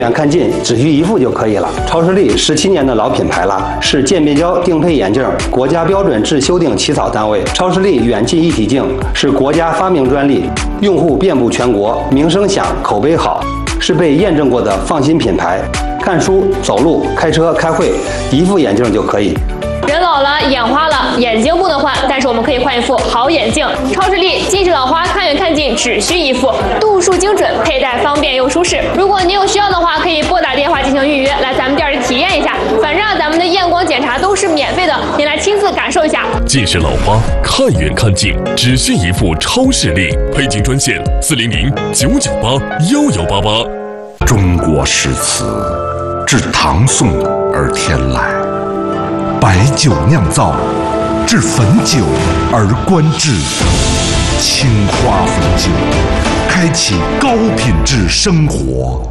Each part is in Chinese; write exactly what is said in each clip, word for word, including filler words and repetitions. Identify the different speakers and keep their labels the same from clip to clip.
Speaker 1: 远看近，只需一副就可以了。超视力十七年的老品牌了，是鉴别胶定配眼镜国家标准制修订起草单位。超视力远近一体镜是国家发明专利，用户遍布全国，名声响，口碑好，是被验证过的放心品牌。看书、走路、开车、开会，一副眼镜就可以。
Speaker 2: 人老了，眼花了，眼睛不能换，但是我们可以换一副好眼镜。超视力近视老花，看远看近只需一副，度数精准，佩戴方便又舒适。如果你有需要的话，可以拨打电话进行预约，来咱们店里体验一下。反正咱们的验光检查都是免费的，您来亲自感受一下。
Speaker 3: 近视老花，看远看近只需一副超视力，配镜专线四零零九九八幺幺八八。
Speaker 4: 中国诗词自唐宋而天来，白酒酿造，至汾酒而观致。青花汾酒，开启高品质生活。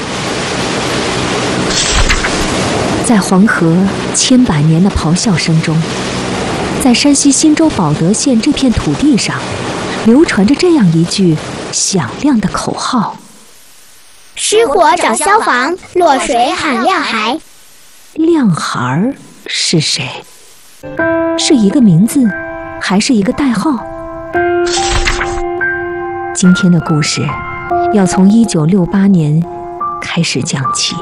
Speaker 5: 在黄河千百年的咆哮声中，在山西忻州保德县这片土地上，流传着这样一句响亮的口号：
Speaker 6: 失火找消防，落水喊亮孩。
Speaker 5: 亮孩儿是谁？是一个名字，还是一个代号？今天的故事要从一九六八年开始讲起。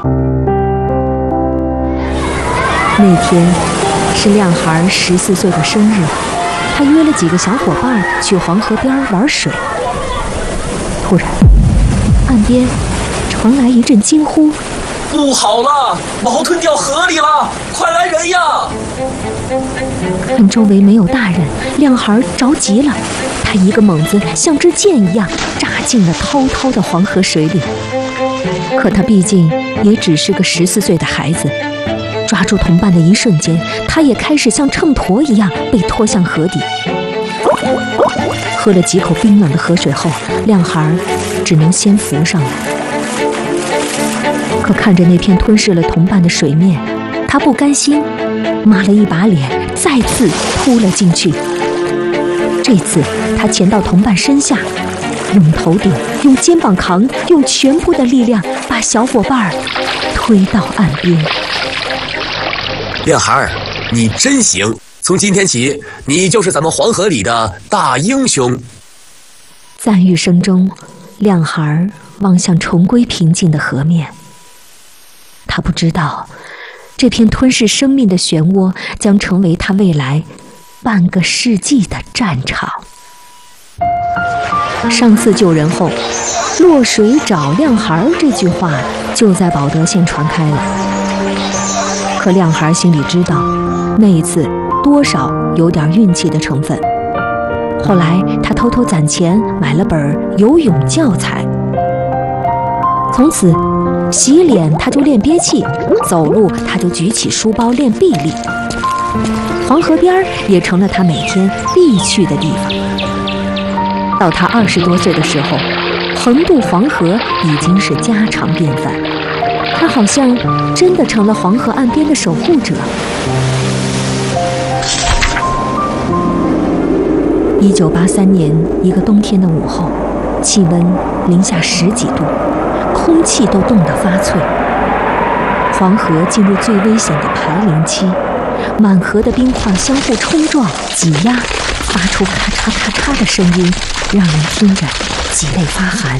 Speaker 5: 那天是亮孩十四岁的生日，他约了几个小伙伴去黄河边玩水。突然，岸边传来一阵惊呼：
Speaker 7: 不好了，矛盾掉河里了，快来人呀！
Speaker 5: 看周围没有大人，亮孩着急了，他一个猛子像支箭一样扎进了滔滔的黄河水里。可他毕竟也只是个十四岁的孩子，抓住同伴的一瞬间，他也开始像秤砣一样被拖向河底。喝了几口冰冷的河水后，亮孩只能先浮上来。可看着那片吞噬了同伴的水面，他不甘心，抹了一把脸，再次扑了进去。这次他潜到同伴身下，用头顶，用肩膀扛，用全部的力量把小伙伴推到岸边。
Speaker 7: 亮孩儿，你真行！从今天起，你就是咱们黄河里的大英雄。
Speaker 5: 赞誉声中，亮孩望向重归平静的河面。他不知道，这片吞噬生命的漩涡将成为他未来半个世纪的战场。上次救人后，落水找亮孩这句话就在保德县传开了。可亮孩心里知道，那一次多少有点运气的成分。后来他偷偷攒钱买了本游泳教材，从此洗脸他就练憋气，走路他就举起书包练臂力。黄河边也成了他每天必去的地方。到他二十多岁的时候，横渡黄河已经是家常便饭。他好像真的成了黄河岸边的守护者。一九八三年一个冬天的午后，气温零下十几度，空气都冻得发脆。黄河进入最危险的排零期，满河的冰块相互冲撞、挤压，发出咔嚓咔嚓的声音，让人听着脊背发寒。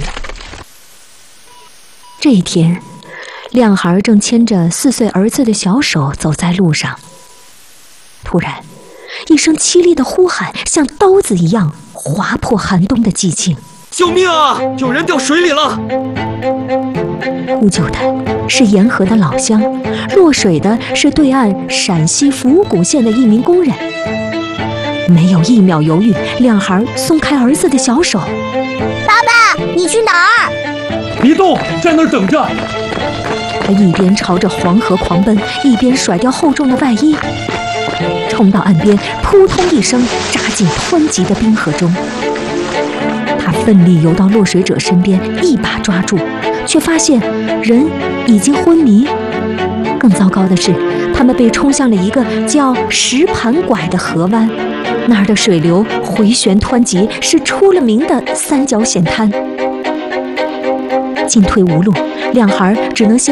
Speaker 5: 这一天，亮孩正牵着四岁儿子的小手走在路上，突然一声凄厉的呼喊像刀子一样划破寒冬的寂静。
Speaker 7: 救命啊！有人掉水里了！
Speaker 5: 呼救的是沿河的老乡，落水的是对岸陕西府谷县的一名工人。没有一秒犹豫，亮孩松开儿子的小手。
Speaker 6: 爸爸，你去哪儿？
Speaker 8: 别动，在那儿等着。
Speaker 5: 他一边朝着黄河狂奔，一边甩掉厚重的外衣，冲到岸边，扑通一声扎进湍急的冰河中。他奋力游到落水者身边，一把抓住，却发现人已经昏迷。更糟糕的是，他们被冲向了一个叫石盘拐的河湾，那儿的水流回旋湍急，是出了名的三角险滩。进退无路，亮孩只能先